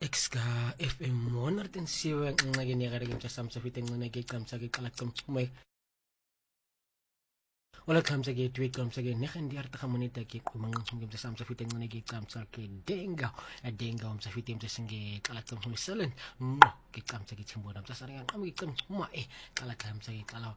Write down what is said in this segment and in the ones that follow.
X ka FM 107 nginyakareke mthasamsa fithi encineke icamsa ke qala kumchume wala khamsa ke tweet kamsa ke nekhen diarta khamonita ke kumangchunge mthasamsa fithi encineke icamsa ke denga umsa fithi mthasinge qala kumchume selen ke camsa ke thimbona mthasare nqamu ke cimchuma qala khamsa ke qala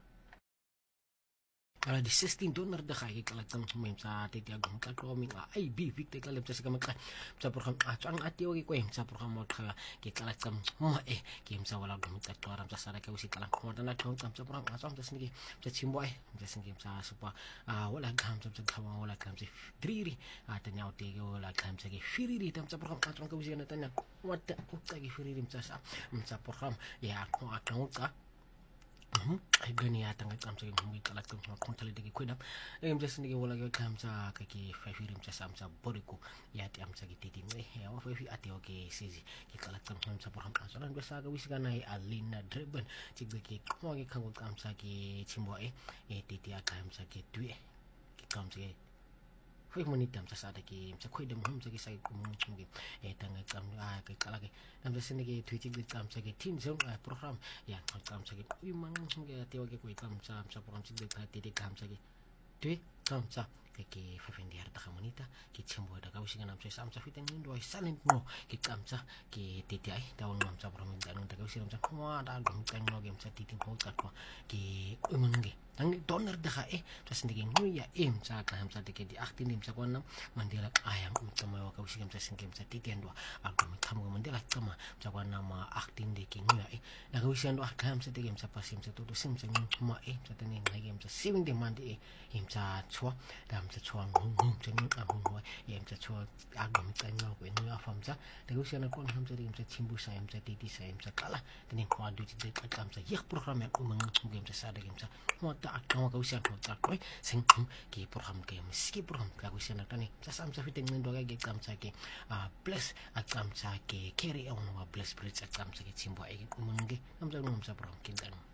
ala di 16 donar de khay kala tsang tsumem sa tete agum ka qomi nga ai bi victor kala tsa ka makha tsa program a tsang ati o ke kwem tsa program mo khala ke kala tsam ma ke msa wala gum tsa twara tsa sara ka usi kala khona na tsang tsa program a tsam tsa singi tsa chimbo tsa singi tsa supa wala gam tsa khama wala gam tsa driri a tanya o te wala gam tsa ke firiri tsa program a tsang ka usi na tanya wata tsa ke firiri tsa program ya ko akauka gani ya tanga tsamsa ke mumi kala tsamsa kontale de kweda just nige wala ke tsamsa ka ke fafirim tsa samsa boriko ya tsamsa ke titi ya wa fafi ate oke sizi ke kala tsamsa program asana ndo saga wisikana alina dreben tigbe ke ko ke kango tsamsa ke chimbo titi akamsa ke tue ke tsamsa ke foi monita msa sada ke msa khoide mo msa ke sai ko mo tsunge tanga tsamsa ke kala ke namsa sinige twiti ke tsamsa ke team zone program ya tsamsa ke imang tsunge ate oke ko tsamsa program tsigbe ka titi tsamsa ke tue tsamsa ke fafendi harta khamonita ke chimbo da ka usinga namsa samsa fiten ndo silent no ke tsamsa ke titi ai da won namsa program da no da ka usinga namsa kwa da gum tanga ke msa titi ko ka ke imange ang donor da ka tas ndige nguya msa ka hamsa de ke di 18 msa ko nam mandela ayang utama wa ka usinga msa singe msa titi ndo agum thamu mandela kama msa ko nam 18 de ke nguya da ka usinga ndo ka hamsa de ke msa pasim msa to simsa nguma msa tani ngai msa 7 de mande msa chwa da msa chwa ngum msa ngum msa chwa agum tanga ko nguya famsa da ka usinga ko hamsa de msa chimbu sa msa titi sa msa kala tani ko du de ka msa yek program ya umang msa sa de msa mota akang ka usian ko ta ko sing ke program ke meski program ka usian tani sa samsa fiting ndo ga ke kamsa ke plus akamsa ke carry on wa plus bridge akamsa ke chimbo ai ko munge namsa no sa program kin